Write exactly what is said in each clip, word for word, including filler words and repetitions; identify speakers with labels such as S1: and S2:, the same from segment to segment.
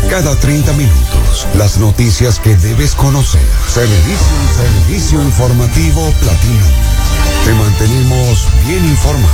S1: Cada treinta minutos, las noticias que debes conocer. Servicio, servicio informativo Platino. Te mantenemos bien informado.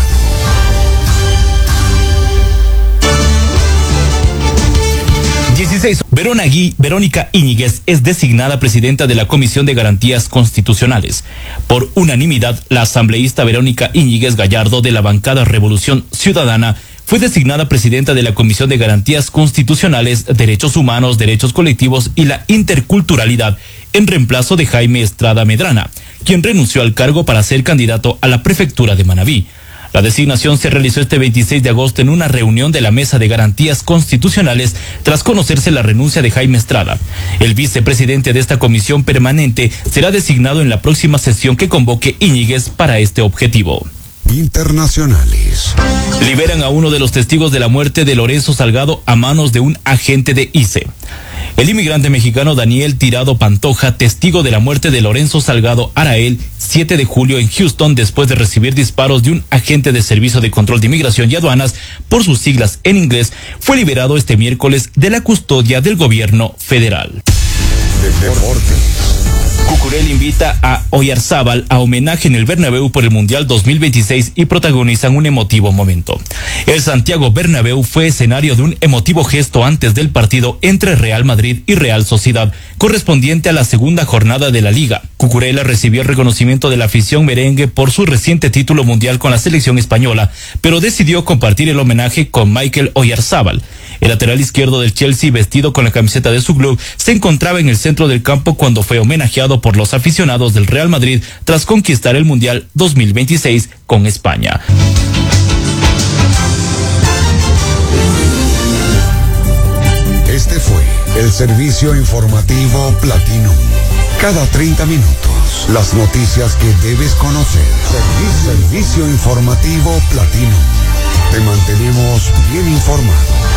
S2: dieciséis. Verona Gui, Verónica Íñiguez es designada presidenta de la Comisión de Garantías Constitucionales. Por unanimidad, la asambleísta Verónica Íñiguez Gallardo de la bancada Revolución Ciudadana fue designada presidenta de la Comisión de Garantías Constitucionales, Derechos Humanos, Derechos Colectivos y la Interculturalidad, en reemplazo de Jaime Estrada Medrana, quien renunció al cargo para ser candidato a la prefectura de Manabí. La designación se realizó este veintiséis de agosto en una reunión de la Mesa de Garantías Constitucionales tras conocerse la renuncia de Jaime Estrada. El vicepresidente de esta comisión permanente será designado en la próxima sesión que convoque Íñiguez para este objetivo.
S1: Internacionales.
S2: Liberan a uno de los testigos de la muerte de Lorenzo Salgado a manos de un agente de I C E. El inmigrante mexicano Daniel Tirado Pantoja, testigo de la muerte de Lorenzo Salgado Arael, siete de julio en Houston, después de recibir disparos de un agente de Servicio de Control de Inmigración y Aduanas, por sus siglas en inglés, fue liberado este miércoles de la custodia del gobierno federal.
S1: Deportes.
S2: Cucurell invita a Oyarzábal a homenaje en el Bernabéu por el Mundial dos mil veintiséis y protagonizan un emotivo momento. El Santiago Bernabéu fue escenario de un emotivo gesto antes del partido entre Real Madrid y Real Sociedad, correspondiente a la segunda jornada de la Liga. Cucurell recibió el reconocimiento de la afición merengue por su reciente título mundial con la selección española, pero decidió compartir el homenaje con Michael Oyarzábal. El lateral izquierdo del Chelsea, vestido con la camiseta de su club, se encontraba en el centro del campo cuando fue homenajeado por los aficionados del Real Madrid tras conquistar el Mundial dos mil veintiséis con España.
S1: Este fue el servicio informativo Platino. Cada treinta minutos, las noticias que debes conocer. Servicio, servicio informativo Platino. Te mantenemos bien informado.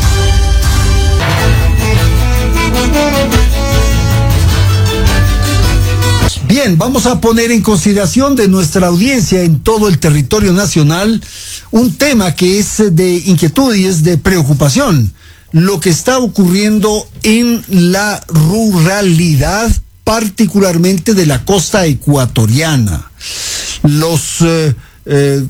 S3: Bien, vamos a poner en consideración de nuestra audiencia en todo el territorio nacional un tema que es de inquietud y es de preocupación. Lo que está ocurriendo en la ruralidad, particularmente de la costa ecuatoriana. Los eh, eh,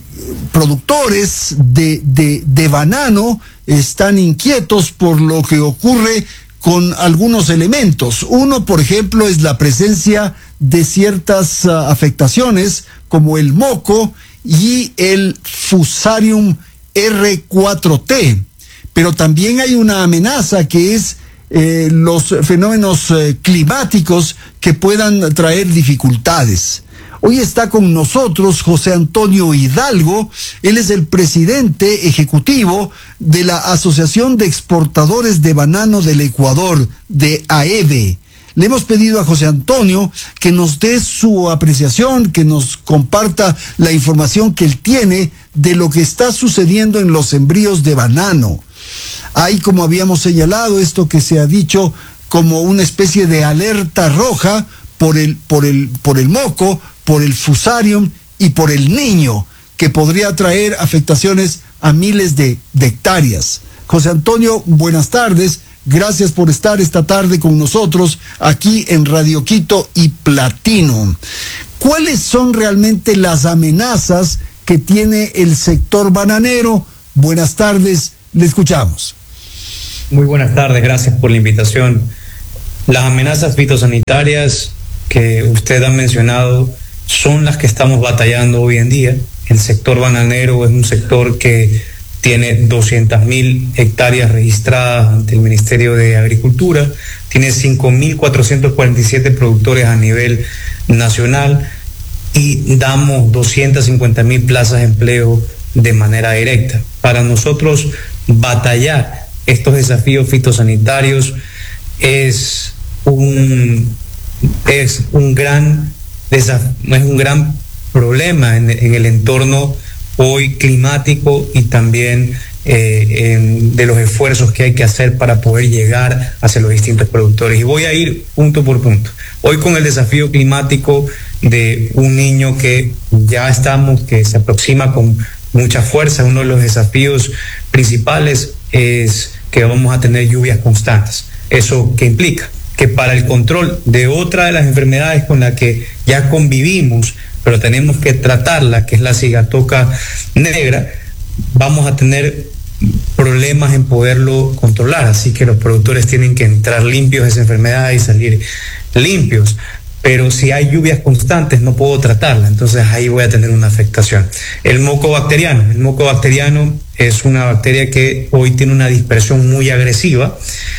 S3: productores de, de, de banano están inquietos por lo que ocurre con algunos elementos. Uno, por ejemplo, es la presencia de ciertas uh, afectaciones como el moco y el Fusarium R cuatro T. Pero también hay una amenaza que es eh, los fenómenos eh, climáticos que puedan traer dificultades. Hoy está con nosotros José Antonio Hidalgo. Él es el presidente ejecutivo de la Asociación de Exportadores de Banano del Ecuador, de A E B. Le hemos pedido a José Antonio que nos dé su apreciación, que nos comparta la información que él tiene de lo que está sucediendo en los sembríos de banano. Hay, como habíamos señalado, esto que se ha dicho como una especie de alerta roja por el, por el, por el moco, por el Fusarium y por el niño, que podría traer afectaciones a miles de, de hectáreas. José Antonio, buenas tardes. Gracias por estar esta tarde con nosotros aquí en Radio Quito y Platino. ¿Cuáles son realmente las amenazas que tiene el sector bananero? Buenas tardes, le escuchamos.
S4: Muy buenas tardes, gracias por la invitación. Las amenazas fitosanitarias que usted ha mencionado son las que estamos batallando hoy en día. El sector bananero es un sector que tiene doscientas mil hectáreas registradas ante el Ministerio de Agricultura, tiene cinco mil cuatrocientos cuarenta y siete productores a nivel nacional y damos doscientas cincuenta mil plazas de empleo de manera directa. Para nosotros batallar estos desafíos fitosanitarios es un, es un gran desafío, es un gran problema en, en el entorno hoy climático y también eh, en, de los esfuerzos que hay que hacer para poder llegar hacia los distintos productores. Y voy a ir punto por punto. Hoy con el desafío climático de un niño que ya estamos, que se aproxima con mucha fuerza, uno de los desafíos principales es que vamos a tener lluvias constantes. ¿Eso qué implica? Que para el control de otra de las enfermedades con la que ya convivimos, pero tenemos que tratarla, que es la cigatoca negra, vamos a tener problemas en poderlo controlar. Así que los productores tienen que entrar limpios de esa enfermedad y salir limpios. Pero si hay lluvias constantes no puedo tratarla, entonces ahí voy a tener una afectación. El moco bacteriano, el moco bacteriano es una bacteria que hoy tiene una dispersión muy agresiva,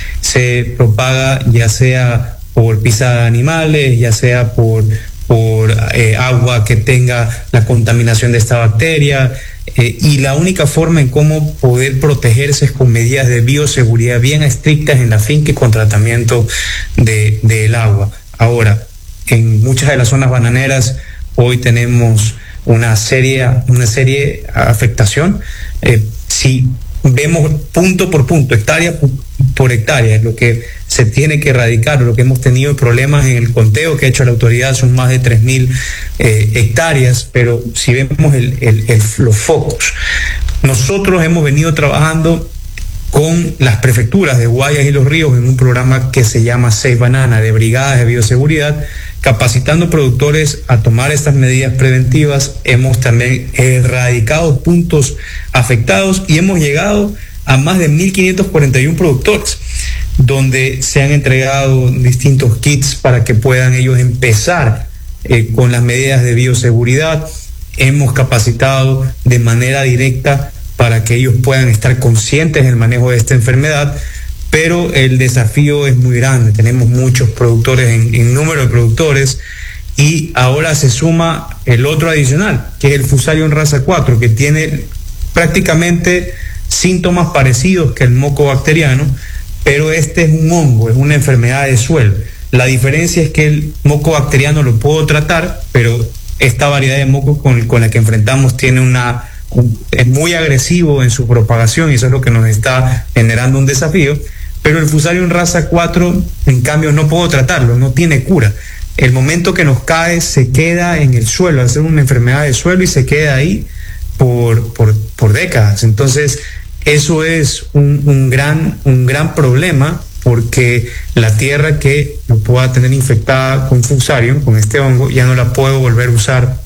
S4: se propaga ya sea por pisada de animales, ya sea por, por eh, agua que tenga la contaminación de esta bacteria, eh, y la única forma en cómo poder protegerse es con medidas de bioseguridad bien estrictas en la finca y con tratamiento de, del agua. Ahora, en muchas de las zonas bananeras hoy tenemos una serie, una serie afectación. Eh, si vemos punto por punto, hectárea por hectárea, lo que se tiene que erradicar, lo que hemos tenido problemas en el conteo que ha hecho la autoridad son más de tres mil eh, hectáreas, pero si vemos el, el, el, los focos, nosotros hemos venido trabajando con las prefecturas de Guayas y Los Ríos en un programa que se llama Seis Banana, de brigadas de bioseguridad, capacitando productores a tomar estas medidas preventivas. Hemos también erradicado puntos afectados y hemos llegado a más de mil quinientos cuarenta y uno productores, donde se han entregado distintos kits para que puedan ellos empezar eh, con las medidas de bioseguridad. Hemos capacitado de manera directa para que ellos puedan estar conscientes del manejo de esta enfermedad, pero el desafío es muy grande. Tenemos muchos productores en, en número de productores, y ahora se suma el otro adicional, que es el Fusarium raza cuatro, que tiene prácticamente síntomas parecidos que el moco bacteriano, pero este es un hongo, es una enfermedad de suelo. La diferencia es que el moco bacteriano lo puedo tratar, pero esta variedad de moco con, con la que enfrentamos tiene una es muy agresivo en su propagación, y eso es lo que nos está generando un desafío. Pero el Fusarium raza cuatro, en cambio, no puedo tratarlo, no tiene cura. El momento que nos cae se queda en el suelo, al ser una enfermedad de suelo, y se queda ahí por, por, por décadas. Entonces eso es un, un, gran, un gran problema, porque la tierra que lo pueda tener infectada con Fusarium, con este hongo, ya no la puedo volver a usar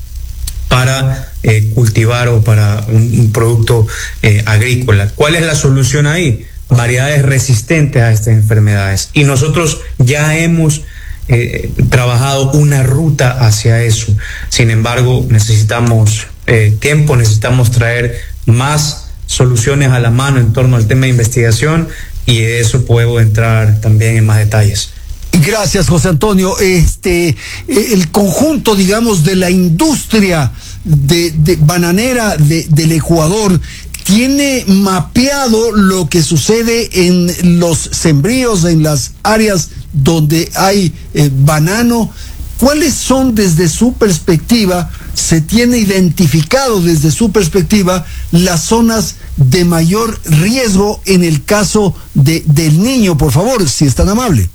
S4: para eh, cultivar o para un, un producto eh, agrícola. ¿Cuál es la solución ahí? Variedades resistentes a estas enfermedades. Y nosotros ya hemos eh, trabajado una ruta hacia eso. Sin embargo, necesitamos eh, tiempo, necesitamos traer más soluciones a la mano en torno al tema de investigación, y de eso puedo entrar también en más detalles.
S3: Gracias, José Antonio. Este, el conjunto, digamos, de la industria de, de bananera de, del Ecuador tiene mapeado lo que sucede en los sembríos, en las áreas donde hay eh, banano. ¿Cuáles son, desde su perspectiva, se tiene identificado desde su perspectiva las zonas de mayor riesgo en el caso de, del Niño? Por favor, si es tan amable.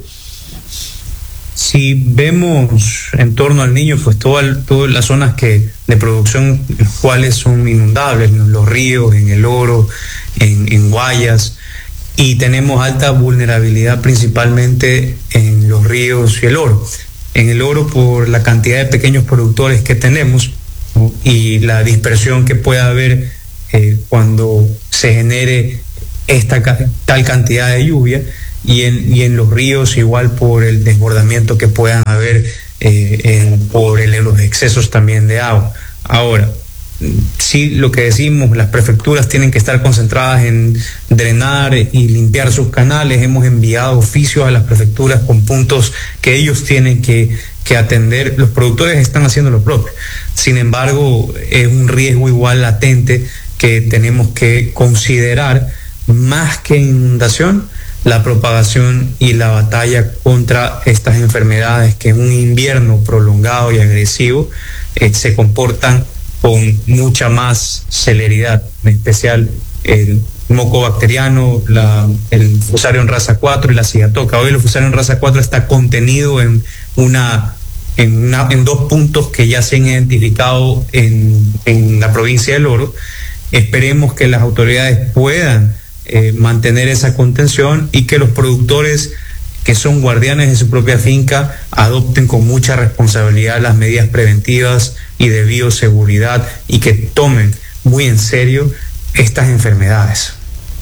S4: Si vemos en torno al Niño, pues todas todas las zonas que de producción, las cuales son inundables, en los ríos, en el Oro, en, en Guayas, y tenemos alta vulnerabilidad principalmente en los ríos y el Oro. En el Oro, por la cantidad de pequeños productores que tenemos, ¿no?, y la dispersión que pueda haber eh, cuando se genere esta tal cantidad de lluvia. Y en, y en los ríos igual por el desbordamiento que puedan haber, eh, en, por el, los excesos también de agua. Ahora, sí, lo que decimos, las prefecturas tienen que estar concentradas en drenar y limpiar sus canales. Hemos enviado oficios a las prefecturas con puntos que ellos tienen que, que atender. Los productores están haciendo lo propio. Sin embargo, es un riesgo igual latente que tenemos que considerar, más que inundación, la propagación y la batalla contra estas enfermedades que en un invierno prolongado y agresivo eh, se comportan con mucha más celeridad, en especial el moco bacteriano, la, el Fusarium raza cuatro y la cigatoca. Hoy el Fusarium raza cuatro está contenido en una en, una, en dos puntos que ya se han identificado en, en la provincia del Oro. Esperemos que las autoridades puedan eh, mantener esa contención y que los productores que son guardianes de su propia finca adopten con mucha responsabilidad las medidas preventivas y de bioseguridad y que tomen muy en serio estas enfermedades.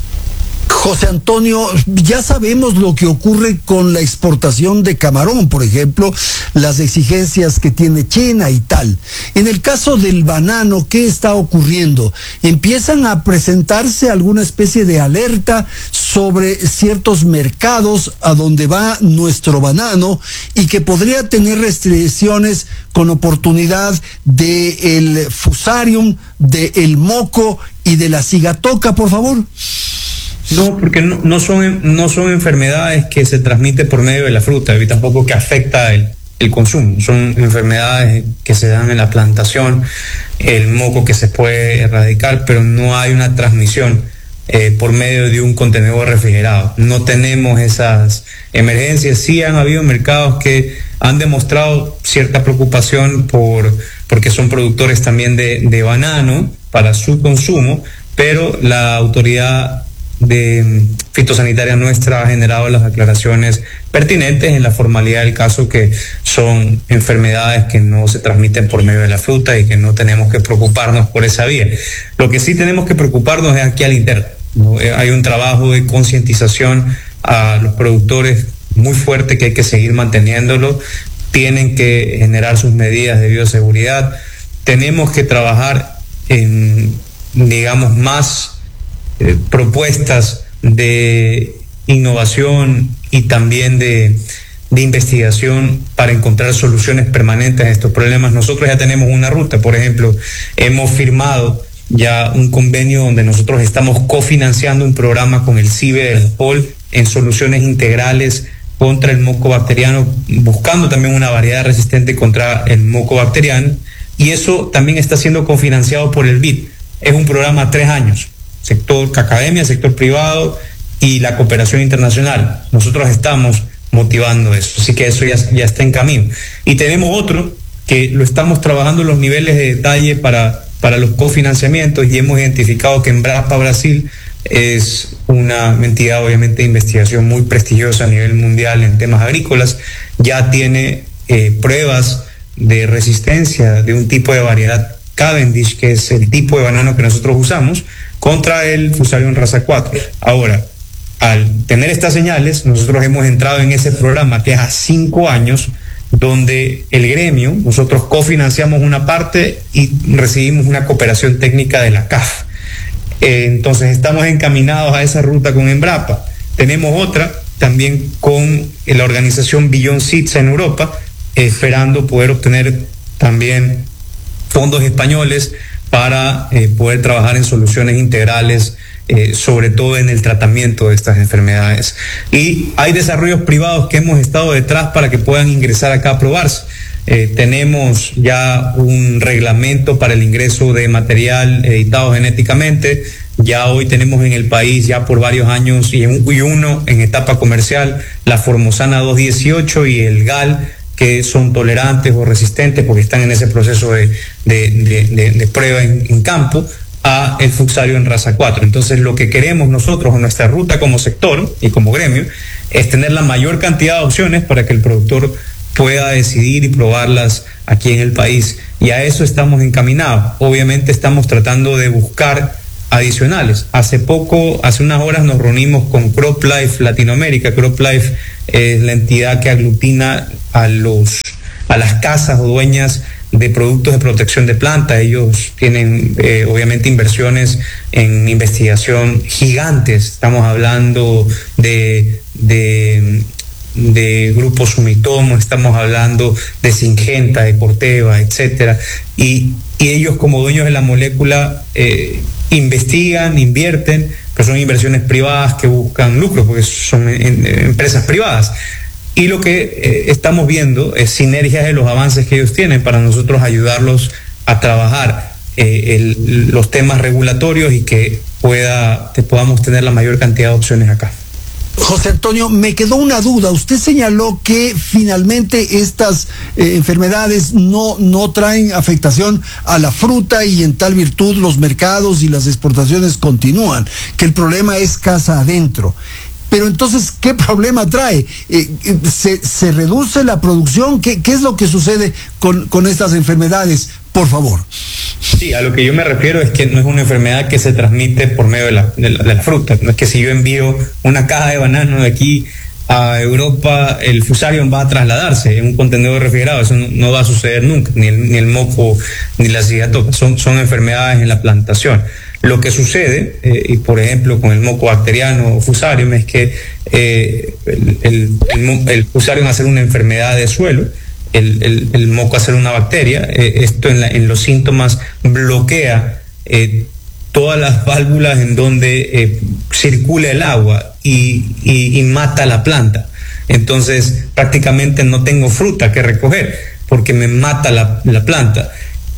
S3: José Antonio, ya sabemos lo que ocurre con la exportación de camarón, por ejemplo, las exigencias que tiene China y tal. En el caso del banano, ¿qué está ocurriendo? ¿Empiezan a presentarse alguna especie de alerta sobre ciertos mercados a donde va nuestro banano y que podría tener restricciones con oportunidad del fusarium, del moco y de la cigatoca, por favor?
S4: No, porque no, no son no son enfermedades que se transmiten por medio de la fruta y tampoco que afecta el, el consumo. Son enfermedades que se dan en la plantación, el moco que se puede erradicar, pero no hay una transmisión eh, por medio de un contenedor refrigerado. No tenemos esas emergencias. Sí han habido mercados que han demostrado cierta preocupación por porque son productores también de, de banano para su consumo, pero la autoridad de fitosanitaria nuestra ha generado las aclaraciones pertinentes en la formalidad del caso, que son enfermedades que no se transmiten por medio de la fruta y que no tenemos que preocuparnos por esa vía. Lo que sí tenemos que preocuparnos es aquí al interno, ¿no? Hay un trabajo de concientización a los productores muy fuerte que hay que seguir manteniéndolo. Tienen que generar sus medidas de bioseguridad. Tenemos que trabajar en, digamos, más Eh, propuestas de innovación y también de, de investigación para encontrar soluciones permanentes a estos problemas. Nosotros ya tenemos una ruta, por ejemplo, hemos firmado ya un convenio donde nosotros estamos cofinanciando un programa con el CIBE del P O L en soluciones integrales contra el moco bacteriano, buscando también una variedad resistente contra el moco bacteriano, y eso también está siendo cofinanciado por el B I D. Es un programa a tres años. Sector academia, sector privado y la cooperación internacional. Nosotros estamos motivando eso, así que eso ya, ya está en camino. Y tenemos otro que lo estamos trabajando en los niveles de detalle para, para los cofinanciamientos, y hemos identificado que Embrapa Brasil es una entidad obviamente de investigación muy prestigiosa a nivel mundial en temas agrícolas, ya tiene eh, pruebas de resistencia de un tipo de variedad Cavendish, que es el tipo de banano que nosotros usamos, contra el Fusarium raza cuatro. Ahora, al tener estas señales, nosotros hemos entrado en ese programa que es a cinco años, donde el gremio, nosotros cofinanciamos una parte y recibimos una cooperación técnica de la C A F. Eh, entonces estamos encaminados a esa ruta con Embrapa. Tenemos otra también con la organización Beyond Seeds en Europa, eh, esperando poder obtener también fondos españoles para eh, poder trabajar en soluciones integrales, eh, sobre todo en el tratamiento de estas enfermedades. Y hay desarrollos privados que hemos estado detrás para que puedan ingresar acá a probarse. Eh, tenemos ya un reglamento para el ingreso de material editado genéticamente. Ya hoy tenemos en el país, ya por varios años, y, en, y uno en etapa comercial, la Formosana dos dieciocho y el G A L, que son tolerantes o resistentes porque están en ese proceso de, de, de, de, de prueba en, en campo, a el Fusarium raza cuatro. Entonces, lo que queremos nosotros en nuestra ruta como sector y como gremio es tener la mayor cantidad de opciones para que el productor pueda decidir y probarlas aquí en el país, y a eso estamos encaminados. Obviamente estamos tratando de buscar adicionales. Hace poco, hace unas horas nos reunimos con CropLife Latinoamérica. CropLife es la entidad que aglutina a los a las casas o dueñas de productos de protección de planta. Ellos tienen eh, obviamente inversiones en investigación gigantes. Estamos hablando de de de Grupo Sumitomo, estamos hablando de Syngenta, de Corteva, etcétera, y, y ellos como dueños de la molécula eh, investigan, invierten, pero son inversiones privadas que buscan lucro porque son en, en, empresas privadas. Y lo que eh, estamos viendo es sinergias de los avances que ellos tienen para nosotros ayudarlos a trabajar eh, el, los temas regulatorios y que pueda, te podamos tener la mayor cantidad de opciones acá.
S3: José Antonio, me quedó una duda. Usted señaló que finalmente estas eh, enfermedades no, no traen afectación a la fruta y en tal virtud los mercados y las exportaciones continúan, que el problema es casa adentro. Pero entonces, ¿qué problema trae? Eh, ¿se, ¿Se reduce la producción? ¿Qué, qué es lo que sucede con, con estas enfermedades? Por favor.
S4: Sí, a lo que yo me refiero es que no es una enfermedad que se transmite por medio de la, de la, de la fruta. No es que si yo envío una caja de banano de aquí a Europa, el Fusarium va a trasladarse en un contenedor refrigerado. Eso no, no va a suceder nunca, ni el, ni el moco, ni la cigatoca. Son, son enfermedades en la plantación. Lo que sucede, eh, y por ejemplo con el moco bacteriano o Fusarium, es que eh, el, el, el, el Fusarium va a ser una enfermedad de suelo, el, el, el moco a ser una bacteria. Eh, esto en, la, en los síntomas bloquea eh, todas las válvulas en donde eh, circula el agua y, y, y mata la planta. Entonces prácticamente no tengo fruta que recoger porque me mata la, la planta.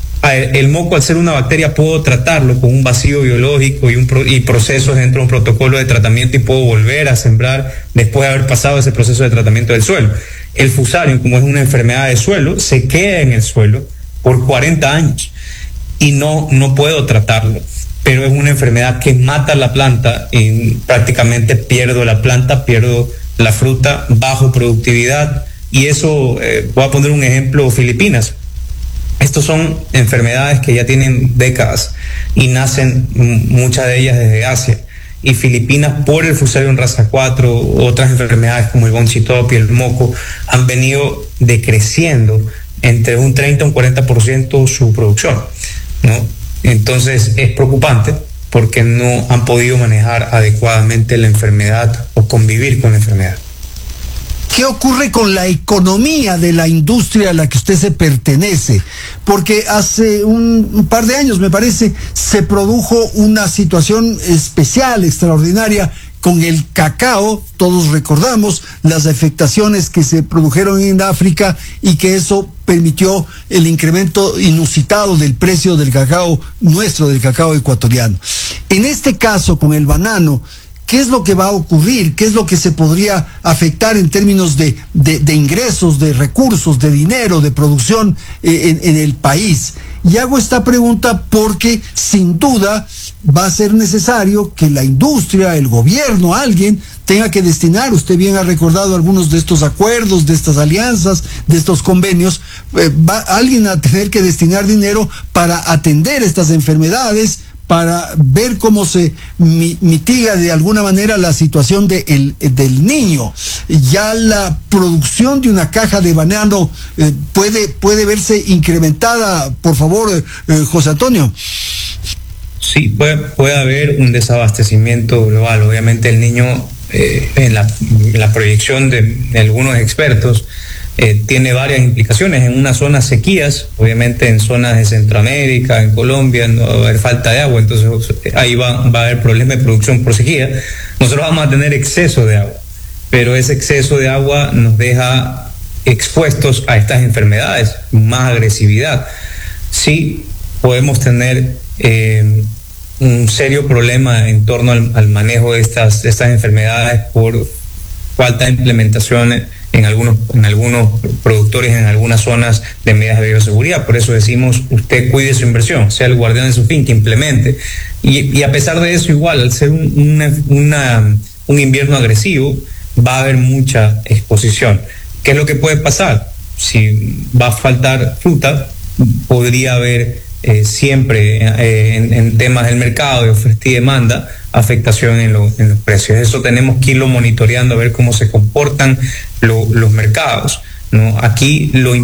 S4: El moco, al ser una bacteria, puedo tratarlo con un vacío biológico y, un pro, y procesos dentro de un protocolo de tratamiento, y puedo volver a sembrar después de haber pasado ese proceso de tratamiento del suelo. El Fusarium, como es una enfermedad de suelo, se queda en el suelo por cuarenta años y no, no puedo tratarlo. Pero es una enfermedad que mata la planta y prácticamente pierdo la planta, pierdo la fruta, bajo productividad. Y eso, eh, voy a poner un ejemplo: Filipinas. Estos son enfermedades que ya tienen décadas y nacen muchas de ellas desde Asia. Y Filipinas, por el Fusarium raza cuatro, otras enfermedades como el Bonchitop y el moco, han venido decreciendo entre un treinta y un cuarenta por ciento su producción, ¿no? Entonces es preocupante porque no han podido manejar adecuadamente la enfermedad o convivir con la enfermedad.
S3: ¿Qué ocurre con la economía de la industria a la que usted se pertenece? Porque hace un, un par de años, me parece, se produjo una situación especial, extraordinaria, con el cacao. Todos recordamos las afectaciones que se produjeron en África y que eso permitió el incremento inusitado del precio del cacao nuestro, del cacao ecuatoriano. En este caso, con el banano, ¿qué es lo que va a ocurrir? ¿Qué es lo que se podría afectar en términos de, de, de ingresos, de recursos, de dinero, de producción eh, en, en el país? Y hago esta pregunta porque sin duda va a ser necesario que la industria, el gobierno, alguien tenga que destinar, usted bien ha recordado algunos de estos acuerdos, de estas alianzas, de estos convenios, eh, va alguien a tener que destinar dinero para atender estas enfermedades, para ver cómo se mi, mitiga de alguna manera la situación de el, del niño. Ya la producción de una caja de banano eh, puede, puede verse incrementada, por favor, eh, José Antonio.
S4: Sí, puede, puede haber un desabastecimiento global. Obviamente el niño, eh, en, la, en la proyección de, de algunos expertos, Eh, tiene varias implicaciones. En unas zonas sequías, obviamente en zonas de Centroamérica, en Colombia, no va a haber falta de agua, entonces ahí va, va a haber problema de producción por sequía. Nosotros vamos a tener exceso de agua, pero ese exceso de agua nos deja expuestos a estas enfermedades, más agresividad. Sí, podemos tener eh, un serio problema en torno al, al manejo de estas, de estas enfermedades por falta de implementación en algunos, en algunos productores, en algunas zonas de medidas de bioseguridad. Por eso decimos, usted cuide su inversión, sea el guardián de su finca, implemente. Y, y a pesar de eso, igual, al ser un, una, una, un invierno agresivo, va a haber mucha exposición. ¿Qué es lo que puede pasar? Si va a faltar fruta, podría haber eh, siempre eh, en, en temas del mercado de oferta y demanda, afectación en, lo, en los precios. Eso tenemos que irlo monitoreando, a ver cómo se comportan lo, los mercados, ¿no? Aquí lo